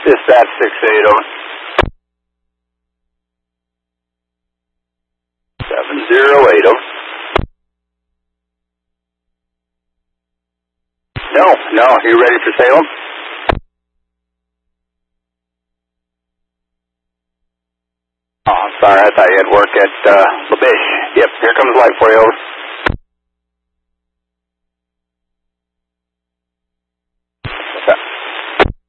Dispatch 6-8, over. 708, over. No, you ready for Salem? Oh, I'm sorry, I thought you had work at LaBiche. Yep, here comes light for you, over.